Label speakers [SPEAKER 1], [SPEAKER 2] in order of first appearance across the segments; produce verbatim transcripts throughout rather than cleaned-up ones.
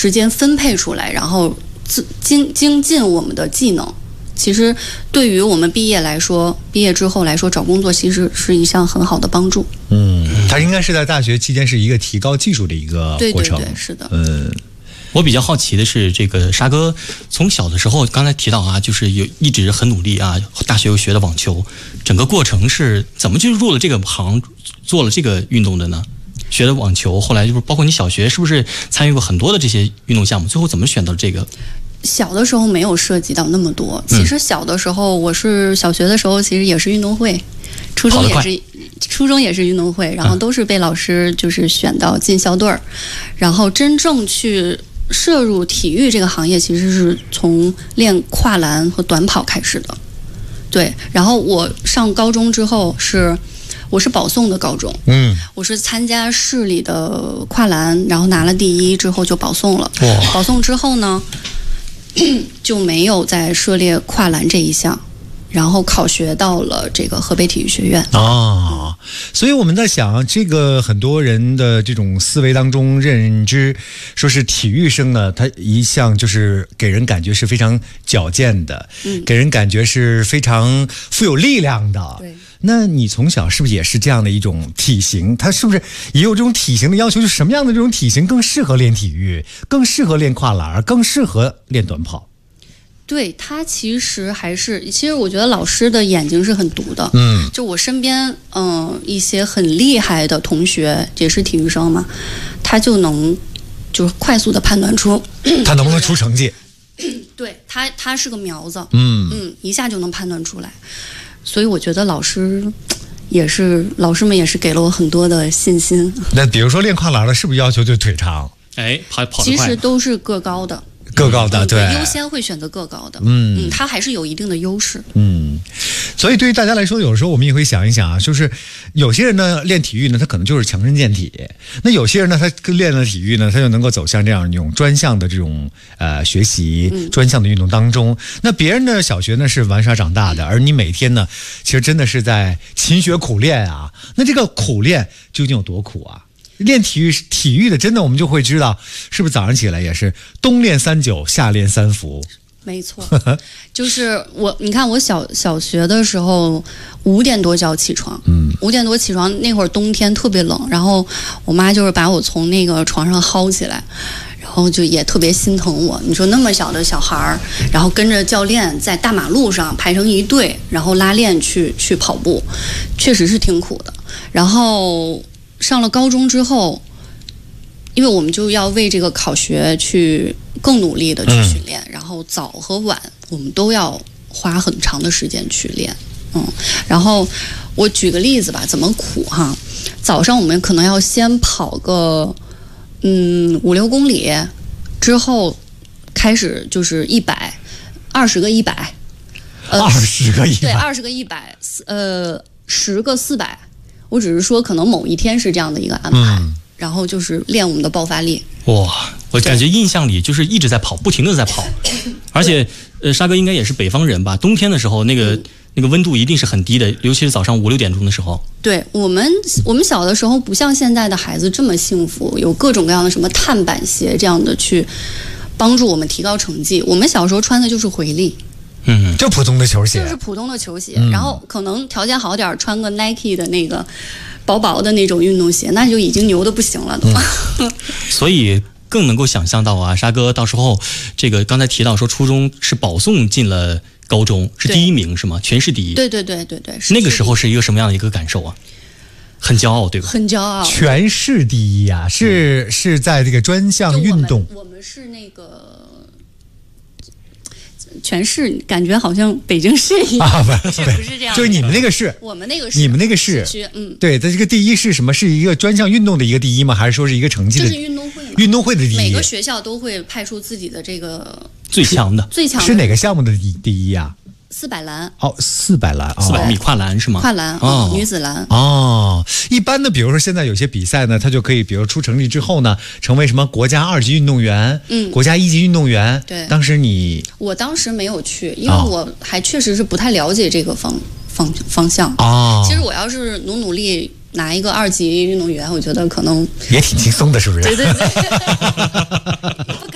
[SPEAKER 1] 时间分配出来，然后精精进我们的技能。其实对于我们毕业来说，毕业之后来说找工作，其实是一项很好的帮助。
[SPEAKER 2] 嗯，它应该是在大学期间是一个提高技术的一个过程。
[SPEAKER 1] 对对对，是的。
[SPEAKER 2] 嗯，
[SPEAKER 3] 我比较好奇的是，这个沙哥从小的时候，刚才提到啊，就是有一直很努力啊，大学又学的网球，整个过程是怎么就入了这个行，做了这个运动的呢？学的网球，后来就是包括你小学是不是参与过很多的这些运动项目？最后怎么选到这个？
[SPEAKER 1] 小的时候没有涉及到那么多。其实小的时候，我是小学的时候，其实也是运动会，初中也是，初中也是运动会，然后都是被老师就是选到进校队儿，然后真正去涉入体育这个行业，其实是从练跨栏和短跑开始的。对，然后我上高中之后是。我是保送的高中，嗯，我是参加市里的跨栏，然后拿了第一之后就保送了。保送之后呢，就没有再涉猎跨栏这一项，然后考学到了这个河北体育学院。
[SPEAKER 2] 哦，所以我们在想，这个很多人的这种思维当中认知，说是体育生呢，他一向就是给人感觉是非常矫健的，嗯，给人感觉是非常富有力量的。对。那你从小是不是也是这样的一种体型？他是不是也有这种体型的要求？就是什么样的这种体型更适合练体育，更适合练跨栏，更适合练短跑？
[SPEAKER 1] 对，他其实还是，其实我觉得老师的眼睛是很毒的。嗯，就我身边嗯、呃、一些很厉害的同学，也是体育生嘛，他就能就是快速的判断出
[SPEAKER 2] 他能不能出成绩。
[SPEAKER 1] 对他，他是个苗子。嗯嗯，一下就能判断出来。所以我觉得老师也是，老师们也是给了我很多的信心。
[SPEAKER 2] 那比如说练跨栏的，是不是要求就腿长？
[SPEAKER 3] 哎，跑跑得快。
[SPEAKER 1] 其实都是个高的，
[SPEAKER 2] 个高的，对，
[SPEAKER 1] 优先会选择个高的。嗯嗯，它还是有一定的优势。
[SPEAKER 2] 嗯，所以对于大家来说，有时候我们也会想一想啊，就是有些人呢练体育呢，他可能就是强身健体；那有些人呢，他练了体育呢，他就能够走向这样一种专项的这种呃学习、嗯、专项的运动当中。那别人的小学呢是玩耍长大的，而你每天呢，其实真的是在勤学苦练啊。那这个苦练究竟有多苦啊？练体育体育的真的我们就会知道，是不是早上起来也是冬练三九，夏练三伏？
[SPEAKER 1] 没错，就是我，你看我小小学的时候五点多就要起床，嗯，五点多起床，那会儿冬天特别冷，然后我妈就是把我从那个床上薅起来，然后就也特别心疼我。你说那么小的小孩儿，然后跟着教练在大马路上排成一队，然后拉练去去跑步，确实是挺苦的。然后上了高中之后，因为我们就要为这个考学去更努力的去训练，嗯、然后早和晚我们都要花很长的时间去练。嗯，然后我举个例子吧，怎么苦哈？早上我们可能要先跑个嗯五六公里，之后开始就是一百，二十个一百，
[SPEAKER 2] 呃，二十个一百，
[SPEAKER 1] 对，二十个一百，呃，十个四百。我只是说，可能某一天是这样的一个安排。嗯，然后就是练我们的爆发力。
[SPEAKER 3] 哇，我感觉印象里就是一直在跑，不停的在跑，而且呃，沙哥应该也是北方人吧？冬天的时候，那个、嗯、那个温度一定是很低的，尤其是早上五六点钟的时候。
[SPEAKER 1] 对我们，我们小的时候不像现在的孩子这么幸福，有各种各样的什么碳板鞋这样的去帮助我们提高成绩。我们小时候穿的就是回力。
[SPEAKER 2] 嗯，就普通的球鞋，
[SPEAKER 1] 就是普通的球鞋，嗯、然后可能条件好点，穿个 Nike 的那个薄薄的那种运动鞋，那就已经牛的不行了都。
[SPEAKER 3] 嗯、所以更能够想象到啊，沙哥到时候这个刚才提到说初中是保送进了高中，是第一名是吗？全市第一。
[SPEAKER 1] 对对对对对。
[SPEAKER 3] 那个时候是一个什么样的一个感受啊？很骄傲，对吧？
[SPEAKER 1] 很骄傲，
[SPEAKER 2] 全市第一啊！是、嗯、是在这个专项运动。
[SPEAKER 1] 我们, 我们是那个。全市感觉好像北京市一样啊，不是不是这样，
[SPEAKER 2] 就是你们那个市，
[SPEAKER 1] 我们那个市，
[SPEAKER 2] 你们那个市，
[SPEAKER 1] 嗯，
[SPEAKER 2] 对，它这个第一是什么？是一个专项运动的一个第一吗？还是说是一个成绩的？
[SPEAKER 1] 就是运动会嘛，
[SPEAKER 2] 运动会的第一。
[SPEAKER 1] 每个学校都会派出自己的这个
[SPEAKER 3] 最强的，
[SPEAKER 1] 最强的
[SPEAKER 2] 是哪个项目的第第一啊？
[SPEAKER 1] 四百栏
[SPEAKER 2] 哦，四百栏，
[SPEAKER 3] 四百米跨栏是吗？
[SPEAKER 1] 跨栏哦，女子栏
[SPEAKER 2] 哦。一般的，比如说现在有些比赛呢，它就可以，比如出成绩之后呢，成为什么国家二级运动员，嗯，国家一级运动员。
[SPEAKER 1] 对，
[SPEAKER 2] 当时你，
[SPEAKER 1] 我当时没有去，因为我还确实是不太了解这个方方方向
[SPEAKER 2] 哦。
[SPEAKER 1] 其实我要是努努力拿一个二级运动员，我觉得可能
[SPEAKER 2] 也挺轻松的，是不是？
[SPEAKER 1] 对对对，不敢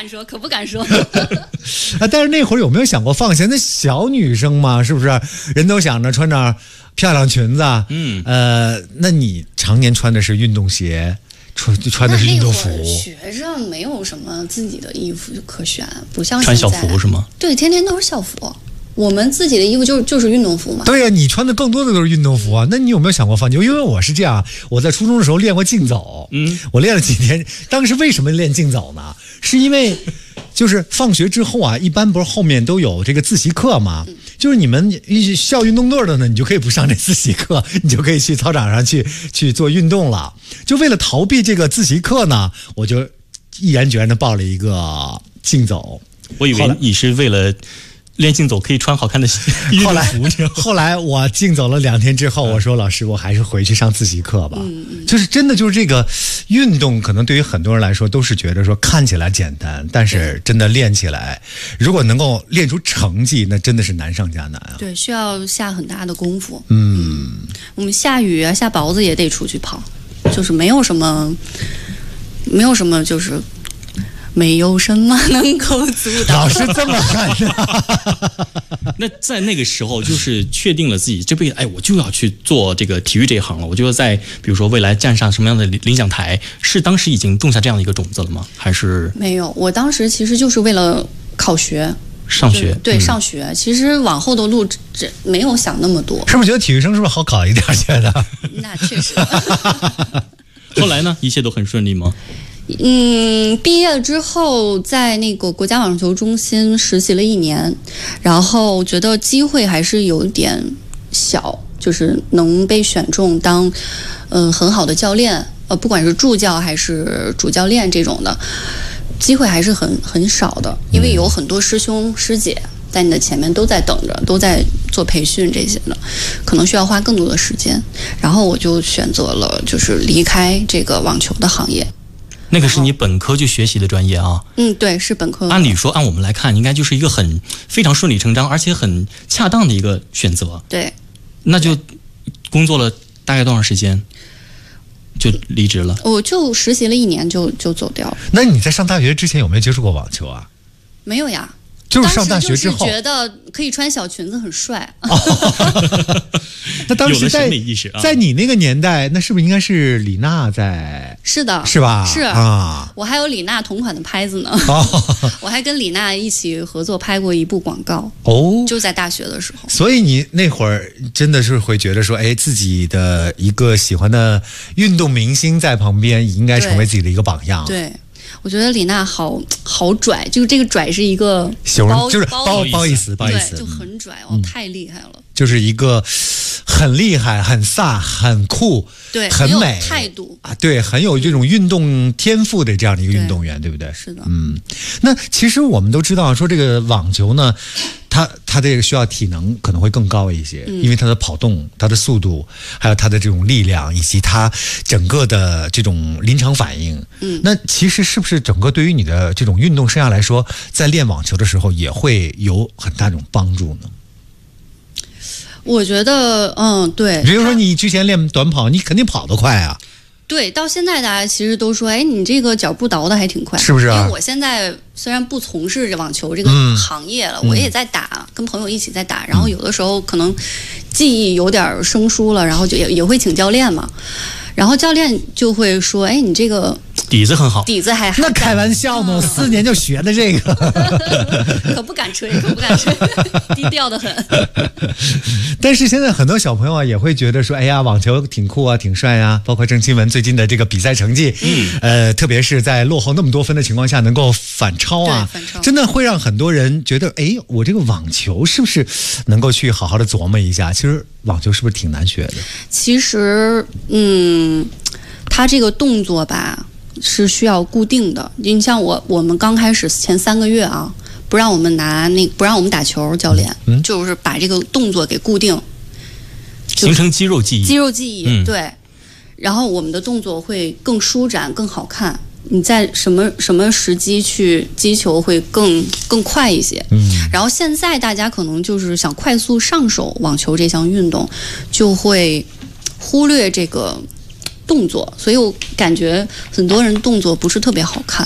[SPEAKER 1] 敢说，可不敢说。
[SPEAKER 2] 啊，但是那会儿有没有想过放下？那小女生嘛，是不是？人都想着穿着漂亮裙子，嗯，呃，那你常年穿的是运动鞋，穿穿的是运动服。
[SPEAKER 1] 学生没有什么自己的衣服可选，不像
[SPEAKER 3] 穿校服是吗？
[SPEAKER 1] 对，天天都是校服。我们自己的衣服就是就是运动服嘛。
[SPEAKER 2] 对呀、啊，你穿的更多的都是运动服啊。那你有没有想过放弃？因为我是这样，我在初中的时候练过竞走，嗯，我练了几天。当时为什么练竞走呢？是因为就是放学之后啊，一般不是后面都有这个自习课吗？嗯、就是你们校运动队的呢，你就可以不上这自习课，你就可以去操场上去去做运动了。就为了逃避这个自习课呢，我就毅然决然的报了一个竞走。
[SPEAKER 3] 我以为你是为了练竞走可以穿好看的运动服。
[SPEAKER 2] 后来，后来我竞走了两天之后，我说老师，我还是回去上自习课吧。嗯嗯，就是真的就是这个运动，可能对于很多人来说都是觉得说看起来简单，但是真的练起来，如果能够练出成绩，那真的是难上加难啊。
[SPEAKER 1] 对，需要下很大的功夫。嗯，我们下雨啊、下雹子也得出去跑，就是没有什么，没有什么就是。没有什么能够阻挡。
[SPEAKER 2] 老师这么狠的。
[SPEAKER 3] 那在那个时候，就是确定了自己这辈子，哎，我就要去做这个体育这一行了。我就要在，比如说未来站上什么样的领奖台，是当时已经种下这样的一个种子了吗？还是
[SPEAKER 1] 没有？我当时其实就是为了考学。
[SPEAKER 3] 上学
[SPEAKER 1] 对、嗯、上学，其实往后的路这没有想那么多。
[SPEAKER 2] 是不是觉得体育生是不是好考一点？觉得
[SPEAKER 1] 那确实。
[SPEAKER 3] 后来呢，一切都很顺利吗？
[SPEAKER 1] 嗯，毕业之后在那个国家网球中心实习了一年，然后觉得机会还是有点小，就是能被选中当嗯、呃、很好的教练，呃，不管是助教还是主教练这种的，机会还是很很少的，因为有很多师兄师姐在你的前面都在等着，都在做培训这些的，可能需要花更多的时间。然后我就选择了就是离开这个网球的行业。
[SPEAKER 3] 那个是你本科就学习的专业啊？
[SPEAKER 1] 嗯，对，是本科。
[SPEAKER 3] 按理说，按我们来看，应该就是一个很非常顺理成章，而且很恰当的一个选择。
[SPEAKER 1] 对。
[SPEAKER 3] 那就工作了大概多长时间就离职了？
[SPEAKER 1] 我就实习了一年就就走掉了。
[SPEAKER 2] 那你在上大学之前有没有接触过网球啊？
[SPEAKER 1] 没有呀。
[SPEAKER 2] 就是上大学之后，
[SPEAKER 1] 当时就是觉得可以穿小裙子很帅。
[SPEAKER 2] 哦、那当时在、
[SPEAKER 3] 啊、
[SPEAKER 2] 在你那个年代，那是不是应该是李娜在？
[SPEAKER 1] 是的，
[SPEAKER 2] 是吧？
[SPEAKER 1] 是
[SPEAKER 2] 啊，
[SPEAKER 1] 我还有李娜同款的拍子呢。哦、我还跟李娜一起合作拍过一部广告。哦，就在大学的时候。
[SPEAKER 2] 所以你那会儿真的是会觉得说，哎，自己的一个喜欢的运动明星在旁边，应该成为自己的一个榜样。
[SPEAKER 1] 对。对，我觉得李娜好好拽，就是这个拽是一个
[SPEAKER 2] 形容，就是包包意思，包意思，
[SPEAKER 1] 对，就很拽哦、嗯，太厉害了，
[SPEAKER 2] 就是一个很厉害、很飒、很酷，
[SPEAKER 1] 对，
[SPEAKER 2] 很美，
[SPEAKER 1] 很态度
[SPEAKER 2] 啊，对，很有这种运动天赋的这样的一个运动员， 对, 对不对？
[SPEAKER 1] 是的，
[SPEAKER 2] 嗯。那其实我们都知道，说这个网球呢，它它这个需要体能可能会更高一些，嗯、因为它的跑动、它的速度，还有它的这种力量，以及它整个的这种临场反应。嗯，那其实是不是整个对于你的这种运动生涯来说，在练网球的时候也会有很大这种帮助呢？
[SPEAKER 1] 我觉得，嗯，对。
[SPEAKER 2] 比如说你之前练短跑，你肯定跑得快啊。
[SPEAKER 1] 对，到现在大家其实都说，哎，你这个脚步倒的还挺快，
[SPEAKER 2] 是不是啊？
[SPEAKER 1] 因为我现在虽然不从事网球这个行业了，嗯、我也在打、嗯，跟朋友一起在打，然后有的时候可能技艺有点生疏了，然后就也也会请教练嘛，然后教练就会说，哎，你这个
[SPEAKER 3] 底子很好，
[SPEAKER 1] 底子还
[SPEAKER 2] 那开玩笑呢，我四年就学的这个，
[SPEAKER 1] 可不敢吹，可不敢吹，低调的很。
[SPEAKER 2] 但是现在很多小朋友啊，也会觉得说，哎呀，网球挺酷啊，挺帅啊。包括郑钦文最近的这个比赛成绩，嗯，呃，特别是在落后那么多分的情况下，能够反超啊，
[SPEAKER 1] 反超
[SPEAKER 2] 真的会让很多人觉得，哎，我这个网球是不是能够去好好的琢磨一下？其实网球是不是挺难学的？
[SPEAKER 1] 其实，嗯，他这个动作吧。是需要固定的，你像我，我们刚开始前三个月啊，不让我们拿那不让我们打球，教练、嗯、就是把这个动作给固定，
[SPEAKER 3] 形成肌肉记忆。
[SPEAKER 1] 肌肉记忆、嗯、对，然后我们的动作会更舒展、更好看。你在什么什么时机去击球会更更快一些。嗯，然后现在大家可能就是想快速上手网球这项运动，就会忽略这个动作，所以我感觉很多人动作不是特别好看。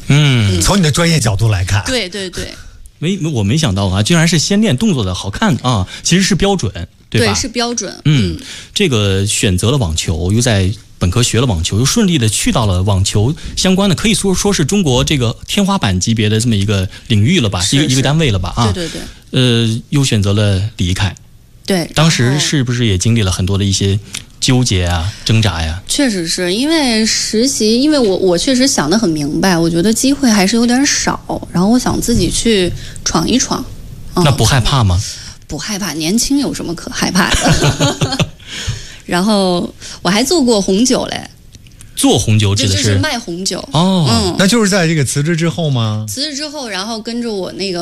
[SPEAKER 3] 嗯，
[SPEAKER 2] 从你的专业角度来看，
[SPEAKER 1] 对对对，
[SPEAKER 3] 没我没想到啊，居然是先练动作的好看啊，其实是标准，对吧？
[SPEAKER 1] 对，是标准。
[SPEAKER 3] 嗯，
[SPEAKER 1] 嗯
[SPEAKER 3] 这个选择了网球，又在本科学了网球，又顺利的去到了网球相关的，可以说说是中国这个天花板级别的这么一个领域了吧，
[SPEAKER 1] 是是
[SPEAKER 3] 一个一个单位了吧啊。
[SPEAKER 1] 对对对
[SPEAKER 3] 呃，又选择了离开，
[SPEAKER 1] 对。
[SPEAKER 3] 当时
[SPEAKER 1] 然后
[SPEAKER 3] 是不是也经历了很多的一些纠结啊、挣扎呀？
[SPEAKER 1] 确实是因为实习，因为我我确实想得很明白，我觉得机会还是有点少，然后我想自己去闯一闯。嗯、
[SPEAKER 3] 那不害怕吗？
[SPEAKER 1] 不害怕，年轻有什么可害怕的？然后我还做过红酒嘞，
[SPEAKER 3] 做红酒指的
[SPEAKER 1] 就是卖红酒
[SPEAKER 3] 哦，
[SPEAKER 1] 嗯，
[SPEAKER 2] 那就是在这个辞职之后吗？
[SPEAKER 1] 辞职之后，然后跟着我那个